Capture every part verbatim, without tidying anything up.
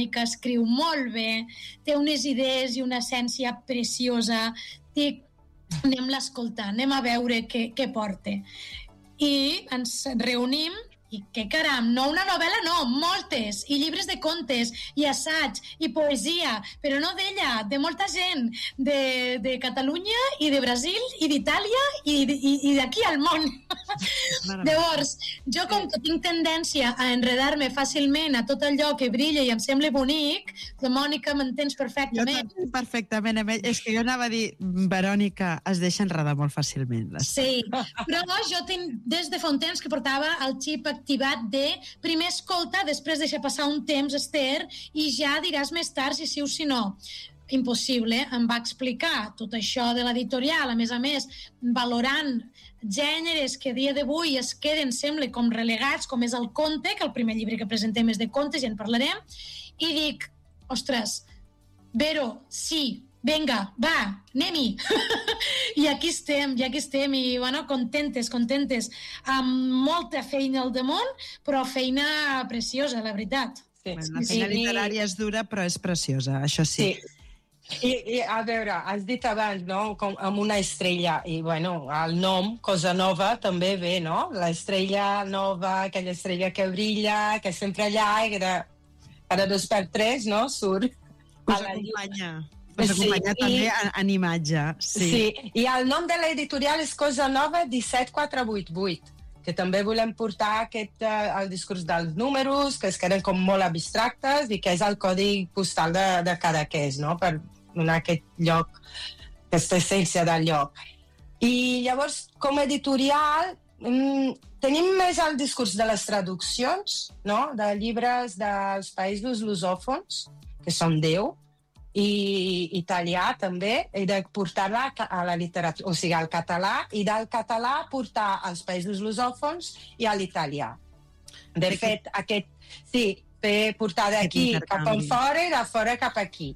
Verònica escriu molt bé, té unes idees i una essència preciosa. Dic, anem-la a escoltar, anem a veure què, què porta. I ens reunim i què caram, no una novel·la, no, moltes, i llibres de contes, i assaig, i poesia, però no d'ella, de molta gent, de, de Catalunya, i de Brasil, i d'Itàlia, i, i, i d'aquí al món. Llavors, jo com que tinc tendència a enredar-me fàcilment a tot allò que brilla i em sembla bonic, la Mònica m'entens perfectament. Jo perfectament, és que jo anava a dir, Verònica es deixa enredar molt fàcilment. Sí, però jo tinc des de fa un temps que portava el xip activat de primer escolta, després deixa passar un temps, Esther, i ja diràs més tard si sí o si no. Impossible, em va explicar tot això de l'editorial, a més a més, valorant gèneres que a dia d'avui es queden, sembla, com relegats, com és el conte, que el primer llibre que presentem és de contes, ja en parlarem, i dic, ostres, Vero, sí, venga, va, anem-hi. I aquí estem, i aquí estem, i bueno, contentes, contentes, amb molta feina al damunt, però feina preciosa, la veritat. Sí. Bueno, la feina sí. literària és dura, però és preciosa, això sí. Sí. I, i a veure, has dit abans, no?, com amb una estrella, i bueno, el nom, cosa nova, també ve, no? L'estrella nova, aquella estrella que brilla, que sempre allà, i que de, cada dos per tres, no?, surt a la acompanya. Us acompanya sí, també i, en imatge. Sí. sí, i el nom de l'editorial és Cosa Nova disset quatre vuit vuit, que també volem portar aquest, uh, el discurs dels números, que es queden com molt abstractes i que és el codi postal de, de Cadaqués, no?, per donar aquest lloc, aquesta essència del lloc. I llavors, com a editorial, mm, tenim més el discurs de les traduccions, no?, de llibres dels països lusòfons, que són deu, i italià també, i de portar-la a la literatura, o sigui, al català, i del català portar als països lusòfons i a l'italià. De fet, aquest, sí, fer portar d'aquí cap en fora i de fora cap aquí.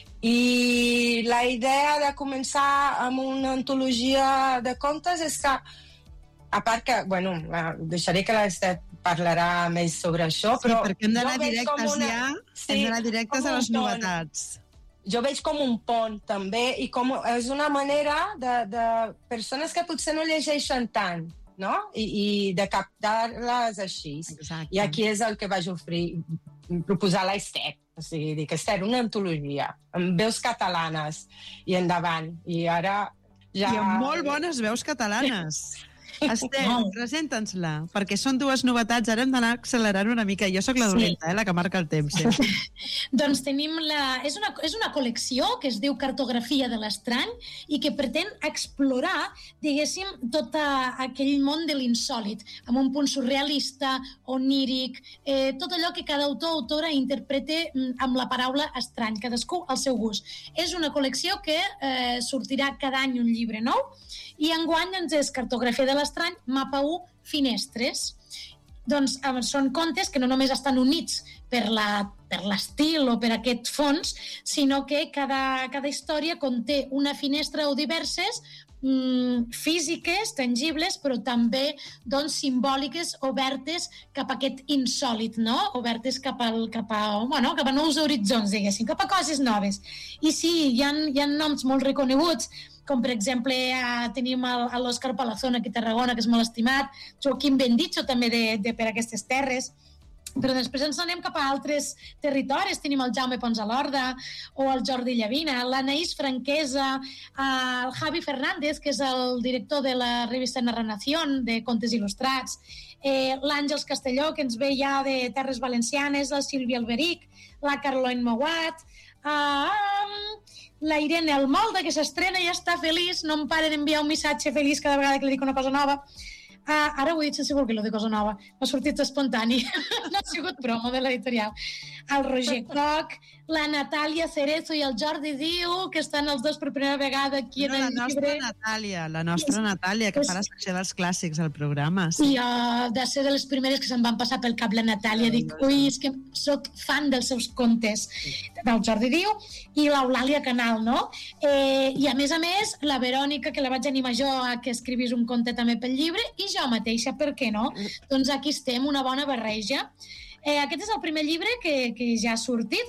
I la idea de començar amb una antologia de contes és que, a part que, bueno, deixaré que l'Esther parlarà més sobre això, però... Sí, perquè hem d'anar directes una... ja, sí, hem d'anar directes a les novetats. Jo veig com un pont, també, i com és una manera de, de persones que potser no llegeixen tant, no?, I, i de captar-les així. Exacte. I aquí és el que vaig oferir, proposar a l'Esther. O sigui, dic, Esther, una antologia, amb veus catalanes, i endavant. I ara ja... I amb molt bones veus catalanes. Esther, presenta'ns-la, perquè són dues novetats, ara hem d'anar accelerant una mica. Jo sóc la dolenta, sí. eh, la que marca el temps. Eh? Doncs tenim la... És una, és una col·lecció que es diu Cartografia de l'estrany i que pretén explorar, diguéssim, tot aquell món de l'insòlid, amb un punt surrealista, oníric, eh, tot allò que cada autor o autora interpreta amb la paraula estrany, cadascú al seu gust. És una col·lecció que eh, sortirà cada any un llibre nou, i enguany doncs, és Cartografia de l'estrany, mapa u, finestres. Doncs són contes que no només estan units per la, per l'estil o per aquest fons, sinó que cada, cada història conté una finestra o diverses mm, físiques, tangibles, però també doncs, simbòliques, obertes cap a aquest insòlid, no? Obertes cap, al, cap, a, bueno, cap a nous horitzons, diguéssim, cap a coses noves. I sí, hi ha, hi ha noms molt reconeguts, com per exemple eh, tenim l'Òscar Palazón aquí a Tarragona, que és molt estimat, Joaquim Bendicho també de, de per aquestes terres, però després ens anem cap a altres territoris, tenim el Jaume Pons a l'Horda o el Jordi Llavina, l'Anaïs Franquesa, el Javi Fernández, que és el director de la revista Narración de Contes Il·lustrats, eh, l'Àngels Castelló, que ens ve ja de Terres Valencianes, la Sílvia Alberic, la Carloine Mouat, eh, la Irene Almolda, que s'estrena i ja està feliç, no em para d'enviar un missatge feliç cada vegada que li dic una cosa nova. Ah, ara ho he dit sense voler lo de cosa nova, m'ha sortit espontani, no ha sigut promo de l'editorial. El Roger Coc, la Natàlia Cerezo i el Jordi Diu, que estan els dos per primera vegada aquí no, en el la nostra llibre. Natàlia, la nostra Natàlia, que fa la secció dels clàssics al programa. Sí. I uh, de ser de les primeres que se'n van passar pel cap la Natàlia, dic, ui, és que soc fan dels seus contes, del Jordi Diu, i l'Eulàlia Canal, no? Eh, I a més a més, la Verònica, que la vaig animar jo a que escrivís un conte també pel llibre, i jo mateixa, per què no? Doncs aquí estem, una bona barreja. Eh, aquest és el primer llibre que, que ja ha sortit,